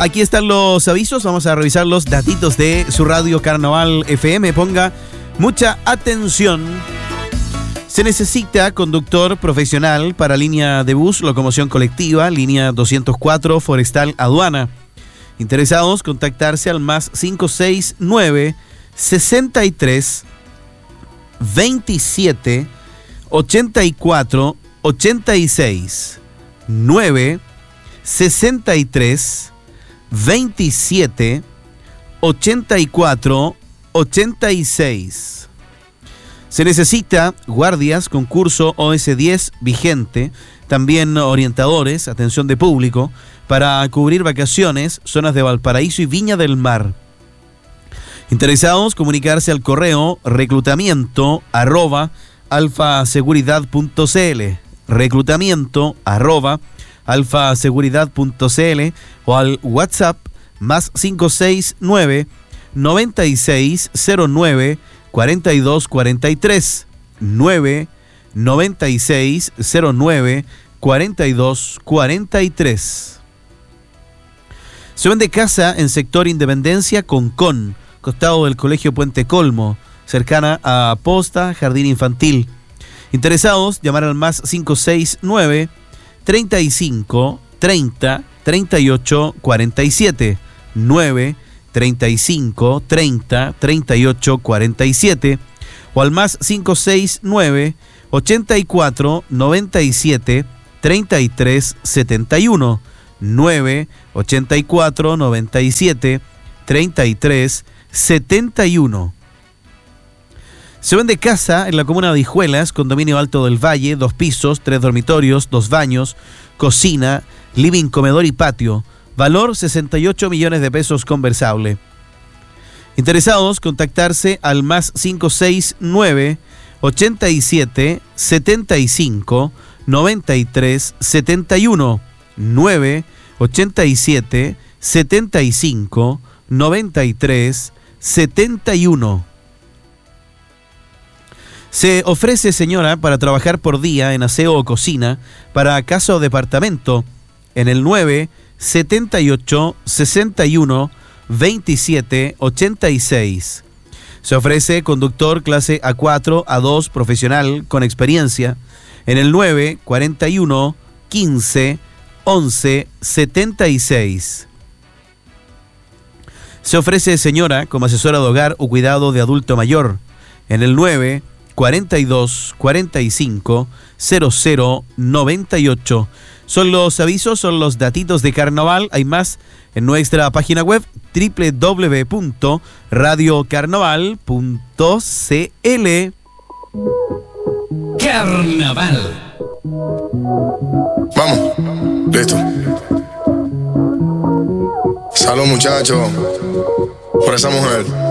Aquí están los avisos, vamos a revisar los datitos de su radio Carnaval FM. Ponga mucha atención. Se necesita conductor profesional para línea de bus, locomoción colectiva, línea 204, forestal, aduana. Interesados, contactarse al más 569 63 27 84 86 9 63 27 84 86. Se necesita guardias con curso OS10 vigente, también orientadores, atención de público, para cubrir vacaciones, zonas de Valparaíso y Viña del Mar. Interesados, comunicarse al correo reclutamiento@alfaseguridad.cl, reclutamiento@alfaseguridad.cl o al WhatsApp más 569 9609 4243 9 9609 4243. Se vende casa en sector Independencia Concón, costado del Colegio Puente Colmo, cercana a Posta, Jardín Infantil. Interesados, llamar al más 569 35 30 38 47 9 35 30 38 47 o al más 569 84 97 33 71 9 84 97 33 71. Se vende casa en la comuna de Hijuelas, condominio Alto del Valle, 2 pisos, 3 dormitorios, 2 baños, cocina, living, comedor y patio. Valor 68 millones de pesos conversable. Interesados, contactarse al más 569 87 75 93 71 9 87 75 93 71. Se ofrece, señora, para trabajar por día en aseo o cocina para casa o departamento en el 9 78 61 27 86. Se ofrece conductor clase A4, A2 profesional con experiencia en el 9 41 15 11 76. Se ofrece, señora, como asesora de hogar o cuidado de adulto mayor en el 9 42 45 00 98. Son los avisos, son los datitos de carnaval. Hay más en nuestra página web www.radiocarnaval.cl. Carnaval. Vamos, listo. Salud, muchachos, por esa mujer.